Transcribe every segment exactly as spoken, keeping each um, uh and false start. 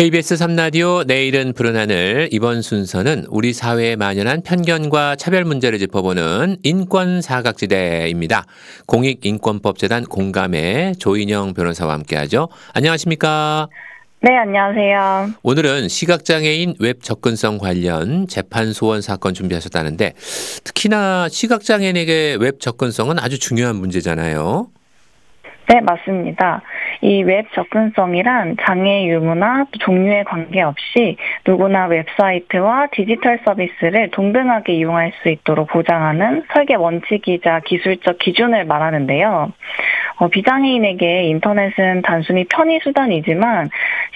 케이비에스 삼 라디오 내일은 푸른 하늘. 이번 순서는 우리 사회에 만연한 편견과 차별 문제를 짚어보는 인권 사각지대입니다. 공익인권법재단 공감의 조인영 변호사와 함께하죠. 안녕하십니까? 네, 안녕하세요. 오늘은 시각장애인 웹 접근성 관련 재판 소원 사건 준비하셨다는데, 특히나 시각장애인에게 웹 접근성은 아주 중요한 문제잖아요. 네, 맞습니다. 이 웹 접근성이란 장애 유무나 종류에 관계없이 누구나 웹사이트와 디지털 서비스를 동등하게 이용할 수 있도록 보장하는 설계 원칙이자 기술적 기준을 말하는데요. 어, 비장애인에게 인터넷은 단순히 편의 수단이지만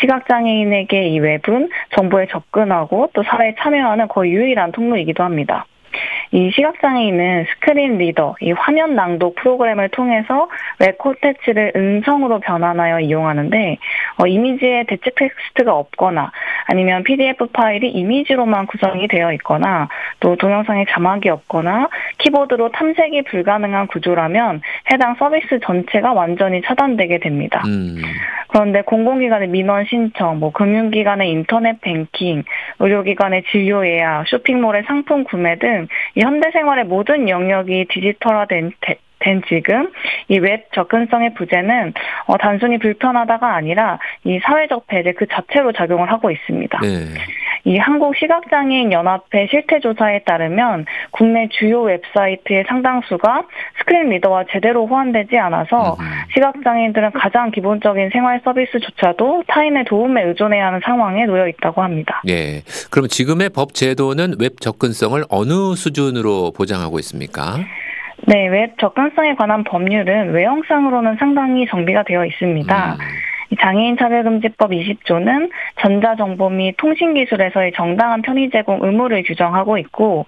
시각장애인에게 이 웹은 정보에 접근하고 또 사회에 참여하는 거의 유일한 통로이기도 합니다. 이 시각장애인은 스크린 리더, 이 화면 낭독 프로그램을 통해서 웹 콘텐츠를 음성으로 변환하여 이용하는데 어, 이미지에 대체 텍스트가 없거나 아니면 피디에프 파일이 이미지로만 구성이 되어 있거나 또 동영상에 자막이 없거나 키보드로 탐색이 불가능한 구조라면 해당 서비스 전체가 완전히 차단되게 됩니다. 음. 그런데 공공기관의 민원 신청, 뭐 금융기관의 인터넷 뱅킹, 의료기관의 진료 예약, 쇼핑몰의 상품 구매 등 이 현대생활의 모든 영역이 디지털화된 대, 된 지금 이 웹 접근성의 부재는 어, 단순히 불편하다가 아니라 이 사회적 배제 그 자체로 작용을 하고 있습니다. 네. 이 한국시각장애인연합회 실태조사에 따르면 국내 주요 웹사이트의 상당수가 스크린 리더와 제대로 호환되지 않아서 음흠. 시각장애인들은 가장 기본적인 생활 서비스조차도 타인의 도움에 의존해야 하는 상황에 놓여 있다고 합니다. 예. 그럼 지금의 법 제도는 웹 접근성을 어느 수준으로 보장하고 있습니까? 네, 웹 접근성에 관한 법률은 외형상으로는 상당히 정비가 되어 있습니다. 음. 장애인차별금지법 이십 조는 전자정보 및 통신기술에서의 정당한 편의 제공 의무를 규정하고 있고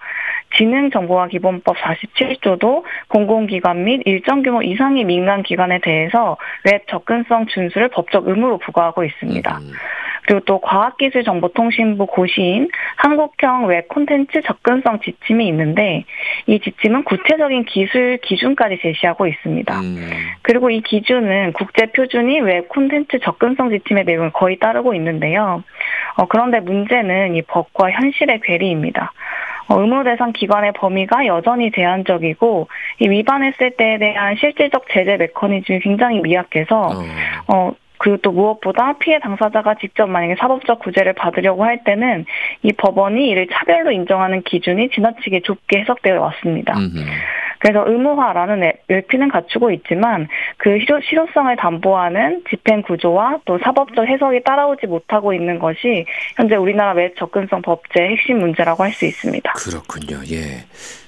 지능정보화기본법 사십칠 조도 공공기관 및 일정 규모 이상의 민간기관에 대해서 웹 접근성 준수를 법적 의무로 부과하고 있습니다. 음. 그리고 또 과학기술정보통신부 고시인 한국형 웹 콘텐츠 접근성 지침이 있는데 이 지침은 구체적인 기술 기준까지 제시하고 있습니다. 음. 그리고 이 기준은 국제표준이 웹 콘텐츠 접근성 지침의 내용을 거의 따르고 있는데요. 어, 그런데 문제는 이 법과 현실의 괴리입니다. 어, 의무 대상 기관의 범위가 여전히 제한적이고 이 위반했을 때에 대한 실질적 제재 메커니즘이 굉장히 미약해서 어. 어, 그리고 또 무엇보다 피해 당사자가 직접 만약에 사법적 구제를 받으려고 할 때는 이 법원이 이를 차별로 인정하는 기준이 지나치게 좁게 해석되어 왔습니다. 음흠. 그래서 의무화라는 엘피는 갖추고 있지만 그 실효, 실효성을 담보하는 집행 구조와 또 사법적 해석이 따라오지 못하고 있는 것이 현재 우리나라 웹 접근성 법제의 핵심 문제라고 할 수 있습니다. 그렇군요. 예.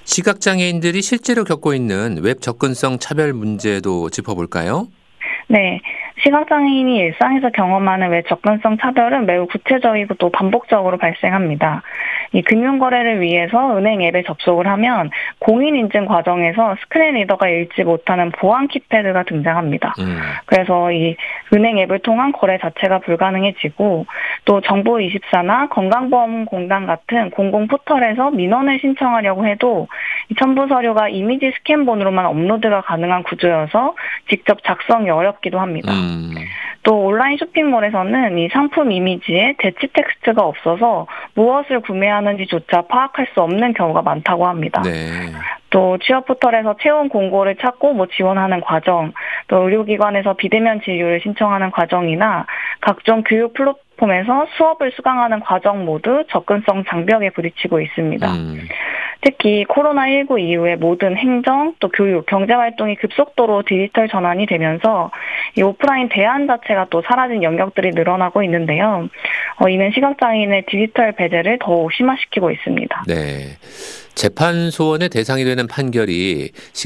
시각장애인들이 실제로 겪고 있는 웹 접근성 차별 문제도 짚어볼까요? 네. 시각장애인이 일상에서 경험하는 웹 접근성 차별은 매우 구체적이고 또 반복적으로 발생합니다. 이 금융거래를 위해서 은행 앱에 접속을 하면 공인인증 과정에서 스크린 리더가 읽지 못하는 보안 키패드가 등장합니다. 음. 그래서 이 은행 앱을 통한 거래 자체가 불가능해지고 또 정보이십사나 건강보험공단 같은 공공 포털에서 민원을 신청하려고 해도 이 첨부 서류가 이미지 스캔본으로만 업로드가 가능한 구조여서 직접 작성이 어렵기도 합니다. 음. 또 온라인 쇼핑몰에서는 이 상품 이미지에 대체 텍스트가 없어서 무엇을 구매하는지조차 파악할 수 없는 경우가 많다고 합니다. 네. 또 취업 포털에서 채용 공고를 찾고 뭐 지원하는 과정, 또 의료기관에서 비대면 진료를 신청하는 과정이나 각종 교육 플랫폼에서 수업을 수강하는 과정 모두 접근성 장벽에 부딪히고 있습니다. 음. 특히 코로나십구 이후에 모든 행정, 또 교육, 경제활동이 급속도로 디지털 전환이 되면서 이 오프라인 대안 자체가 또 사라진 영역들이 늘어나고 있는데요. 어, 이는 시각장애인의 디지털 배제를 더욱 심화시키고 있습니다. 네. 재판 소원의 대상이 되는 판결이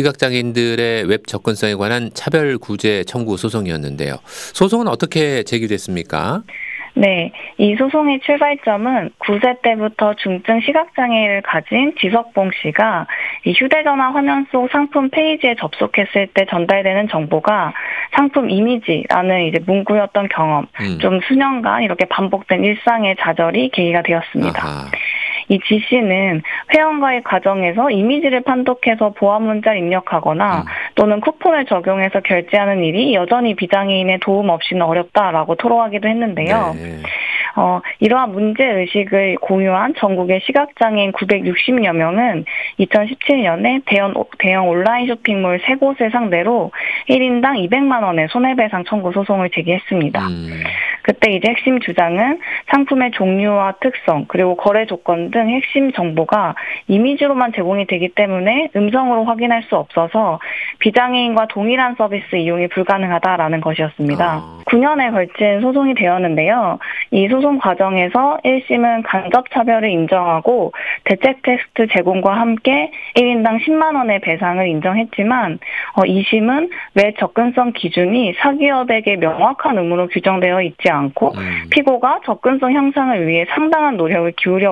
시각장애인들의 웹 접근성에 관한 차별 구제 청구 소송이었는데요. 소송은 어떻게 제기됐습니까? 네, 이 소송의 출발점은 구 세 때부터 중증 시각장애를 가진 지석봉 씨가 이 휴대전화 화면 속 상품 페이지에 접속했을 때 전달되는 정보가 상품 이미지라는 이제 문구였던 경험, 음. 좀 수년간 이렇게 반복된 일상의 좌절이 계기가 되었습니다. 아하. 이 지 씨는 회원가입 과정에서 이미지를 판독해서 보안 문자를 입력하거나 음. 또는 쿠폰을 적용해서 결제하는 일이 여전히 비장애인의 도움 없이는 어렵다라고 토로하기도 했는데요. 네. 어, 이러한 문제의식을 공유한 전국의 시각장애인 구백육십여 명은 이천십칠 년에 대형, 대형 온라인 쇼핑몰 세 곳을 상대로 일 인당 이백만 원의 손해배상 청구 소송을 제기했습니다. 음. 그때 이제 핵심 주장은 상품의 종류와 특성, 그리고 거래 조건 등 핵심 정보가 이미지로만 제공이 되기 때문에 음성으로 확인할 수 없어서 비장애인과 동일한 서비스 이용이 불가능하다라는 것이었습니다. 아. 구 년에 걸친 소송이 되었는데요. 이 소송 과정에서 일 심은 간접 차별을 인정하고 대책 텍스트 제공과 함께 일 인당 십만 원의 배상을 인정했지만 어, 이 심은 왜 접근성 기준이 사기업에게 명확한 의무로 규정되어 있지 않고 음. 피고가 접근성 향상을 위해 상당한 노력을 기울여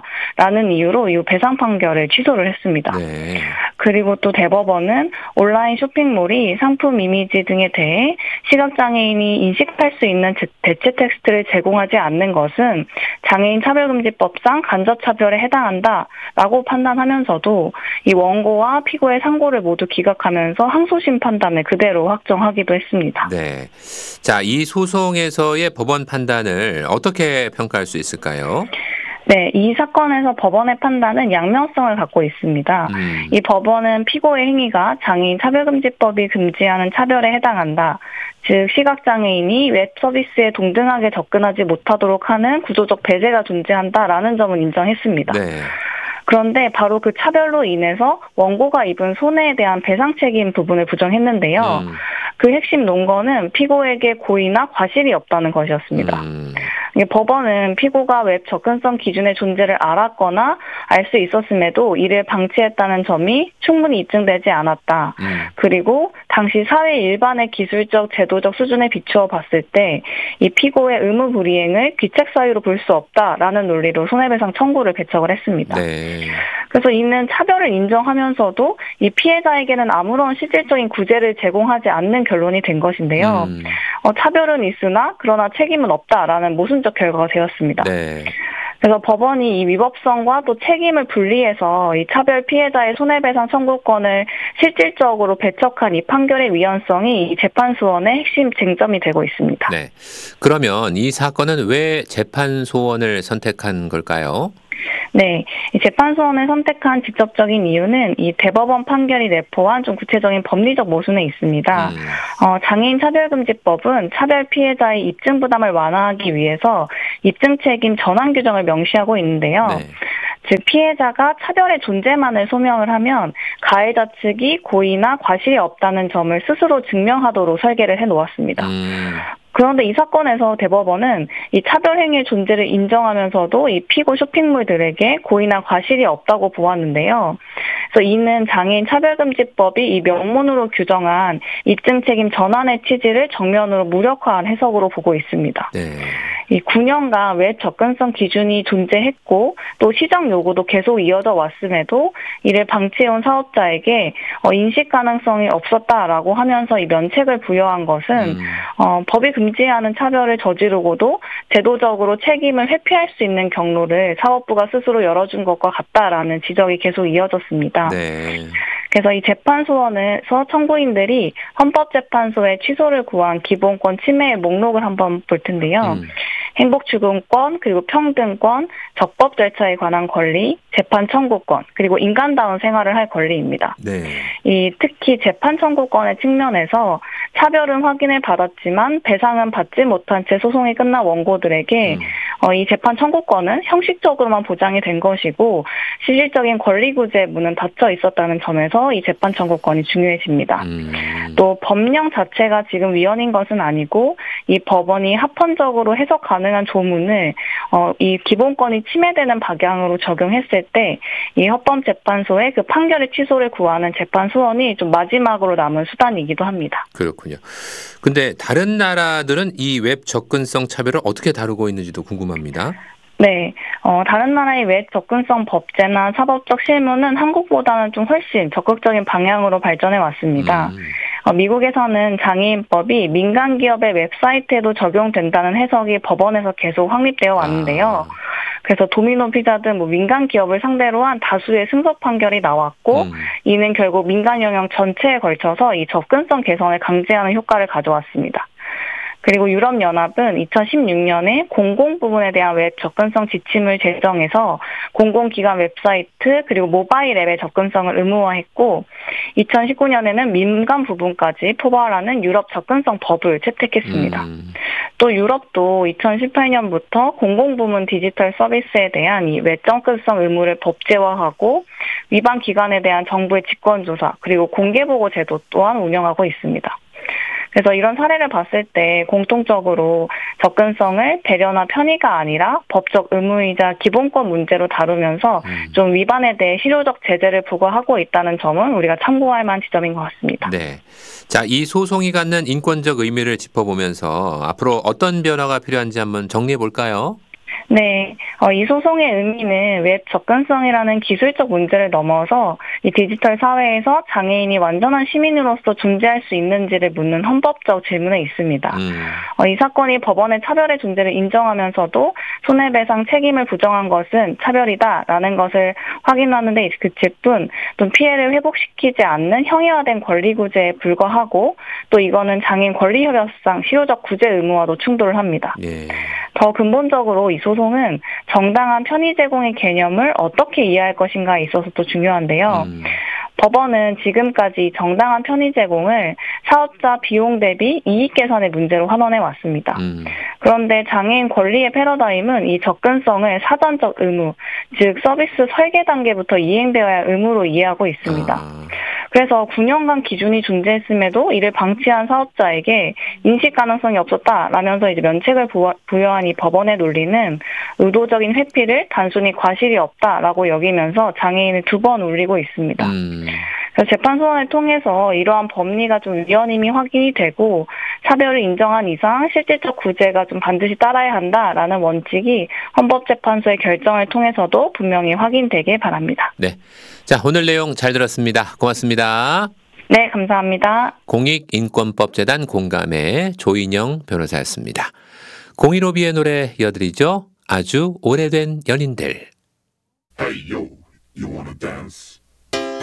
왔다라는 이유로 이 배상 판결을 취소를 했습니다. 네. 그리고 또 대법원은 온라인 쇼핑몰이 상품 이미지 등에 대해 시각장애인이 인식할 수 있는 대체 텍스트를 제공하지 않는 것은 장애인 차별금지법상 간접차별에 해당한다라고 판단하면서도 이 원고와 피고의 상고를 모두 기각하면서 항소심 판단을 그대로 확정하기도 했습니다. 네. 자, 이 소송에서의 법원 판단을 어떻게 평가할 수 있을까요? 네, 이 사건에서 법원의 판단은 양면성을 갖고 있습니다. 음. 이 법원은 피고의 행위가 장애인 차별금지법이 금지하는 차별에 해당한다. 즉 시각장애인이 웹 서비스에 동등하게 접근하지 못하도록 하는 구조적 배제가 존재한다라는 점은 인정했습니다. 네. 그런데 바로 그 차별로 인해서 원고가 입은 손해에 대한 배상 책임 부분을 부정했는데요. 음. 그 핵심 논거는 피고에게 고의나 과실이 없다는 것이었습니다. 음. 법원은 피고가 웹 접근성 기준의 존재를 알았거나 알 수 있었음에도 이를 방치했다는 점이 충분히 입증되지 않았다. 음. 그리고 당시 사회 일반의 기술적, 제도적 수준에 비추어 봤을 때 이 피고의 의무 불이행을 귀책 사유로 볼 수 없다라는 논리로 손해배상 청구를 배척을 했습니다. 네. 그래서 이는 차별을 인정하면서도 이 피해자에게는 아무런 실질적인 구제를 제공하지 않는 결론이 된 것인데요. 음. 어, 차별은 있으나 그러나 책임은 없다라는 모순적 결과가 되었습니다. 네. 그래서 법원이 이 위법성과 또 책임을 분리해서 이 차별 피해자의 손해배상 청구권을 실질적으로 배척한 이 판결의 위헌성이 이 재판소원의 핵심 쟁점이 되고 있습니다. 네. 그러면 이 사건은 왜 재판소원을 선택한 걸까요? 네, 이 재판소원을 선택한 직접적인 이유는 이 대법원 판결이 내포한 좀 구체적인 법리적 모순에 있습니다. 음. 어, 장애인 차별금지법은 차별 피해자의 입증 부담을 완화하기 위해서 입증 책임 전환 규정을 명시하고 있는데요. 네. 즉 피해자가 차별의 존재만을 소명을 하면 가해자 측이 고의나 과실이 없다는 점을 스스로 증명하도록 설계를 해놓았습니다. 음. 그런데 이 사건에서 대법원은 이 차별 행위의 존재를 인정하면서도 이 피고 쇼핑몰들에게 고의나 과실이 없다고 보았는데요. 그래서 이는 장애인 차별금지법이 이 명문으로 규정한 입증 책임 전환의 취지를 정면으로 무력화한 해석으로 보고 있습니다. 네. 이 구 년간 웹 접근성 기준이 존재했고 또 시정 요구도 계속 이어져 왔음에도 이를 방치해온 사업자에게 어, 인식 가능성이 없었다라고 하면서 이 면책을 부여한 것은 음. 어, 법이 금지하는 차별을 저지르고도 제도적으로 책임을 회피할 수 있는 경로를 사업부가 스스로 열어준 것과 같다라는 지적이 계속 이어졌습니다. 네. 그래서 이 재판소원에서 청구인들이 헌법재판소에 취소를 구한 기본권 침해의 목록을 한번 볼 텐데요. 음. 행복추구권, 그리고 평등권, 적법 절차에 관한 권리, 재판 청구권, 그리고 인간다운 생활을 할 권리입니다. 네. 이 특히 재판 청구권의 측면에서 차별은 확인을 받았지만 배상은 받지 못한 채 소송이 끝난 원고들에게 음. 어, 이 재판 청구권은 형식적으로만 보장이 된 것이고 실질적인 권리 구제 문은 닫혀 있었다는 점에서 이 재판 청구권이 중요해집니다. 음. 또 법령 자체가 지금 위헌인 것은 아니고 이 법원이 합헌적으로 해석 가능한 조문을 어, 이 기본권이 침해되는 방향으로 적용했을 때 이 헌법재판소의 그 판결의 취소를 구하는 재판 소원이 좀 마지막으로 남은 수단이기도 합니다. 그렇군요. 근데 다른 나라들은 이 웹 접근성 차별을 어떻게 다루고 있는지도 궁금합니다. 네, 어, 다른 나라의 웹 접근성 법제나 사법적 실무는 한국보다는 좀 훨씬 적극적인 방향으로 발전해 왔습니다. 음. 어, 미국에서는 장애인법이 민간 기업의 웹사이트에도 적용된다는 해석이 법원에서 계속 확립되어 왔는데요. 아. 그래서 도미노 피자 등 뭐 민간 기업을 상대로 한 다수의 승소 판결이 나왔고 음. 이는 결국 민간 영역 전체에 걸쳐서 이 접근성 개선을 강제하는 효과를 가져왔습니다. 그리고 유럽연합은 이천십육 년에 공공 부문에 대한 웹 접근성 지침을 제정해서 공공기관 웹사이트 그리고 모바일 앱의 접근성을 의무화했고 이천십구 년에는 민간 부분까지 포괄하는 유럽 접근성 법을 채택했습니다. 음. 또 유럽도 이천십팔 년부터 공공부문 디지털 서비스에 대한 이 웹 접근성 의무를 법제화하고 위반 기관에 대한 정부의 직권조사 그리고 공개보고 제도 또한 운영하고 있습니다. 그래서 이런 사례를 봤을 때 공통적으로 접근성을 배려나 편의가 아니라 법적 의무이자 기본권 문제로 다루면서 음. 좀 위반에 대해 실효적 제재를 부과하고 있다는 점은 우리가 참고할 만한 지점인 것 같습니다. 네. 자, 이 소송이 갖는 인권적 의미를 짚어보면서 앞으로 어떤 변화가 필요한지 한번 정리해 볼까요? 네, 어, 이 소송의 의미는 웹 접근성이라는 기술적 문제를 넘어서 이 디지털 사회에서 장애인이 완전한 시민으로서 존재할 수 있는지를 묻는 헌법적 질문에 있습니다. 음. 어, 이 사건이 법원의 차별의 존재를 인정하면서도 손해배상 책임을 부정한 것은 차별이다라는 것을 확인하는 데 그칠 뿐, 또 피해를 회복시키지 않는 형이화된 권리구제에 불과하고 또 이거는 장애인 권리협약상 실효적 구제 의무와도 충돌을 합니다. 네. 더 근본적으로 이 소송은 정당한 편의 제공의 개념을 어떻게 이해할 것인가에 있어서 또 중요한데요. 음. 법원은 지금까지 정당한 편의 제공을 사업자 비용 대비 이익 계산의 문제로 환원해 왔습니다. 음. 그런데 장애인 권리의 패러다임은 이 접근성을 사전적 의무, 즉 서비스 설계 단계부터 이행되어야 할 의무로 이해하고 있습니다. 아. 그래서 구 년간 기준이 존재했음에도 이를 방치한 사업자에게 인식 가능성이 없었다라면서 이제 면책을 부여한 이 법원의 논리는 의도적인 회피를 단순히 과실이 없다라고 여기면서 장애인을 두 번 울리고 있습니다. 음. 그래서 재판 소원을 통해서 이러한 법리가 좀 위헌임이 확인이 되고 차별을 인정한 이상 실질적 구제가 좀 반드시 따라야 한다라는 원칙이 헌법재판소의 결정을 통해서도 분명히 확인되길 바랍니다. 네. 자, 오늘 내용 잘 들었습니다. 고맙습니다. 네, 감사합니다. 공익인권법재단 공감의 조인영 변호사였습니다. 공일오비의 노래 이어드리죠. 아주 오래된 연인들. Hey yo, you wanna dance?